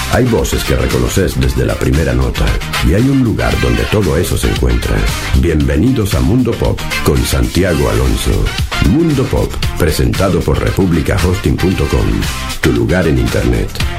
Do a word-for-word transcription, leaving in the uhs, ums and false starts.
Hay voces que reconoces desde la primera nota y hay un lugar donde todo eso se encuentra. Bienvenidos a Mundo Pop con Santiago Alonso. Mundo Pop, presentado por Republica Hosting punto com, tu lugar en Internet.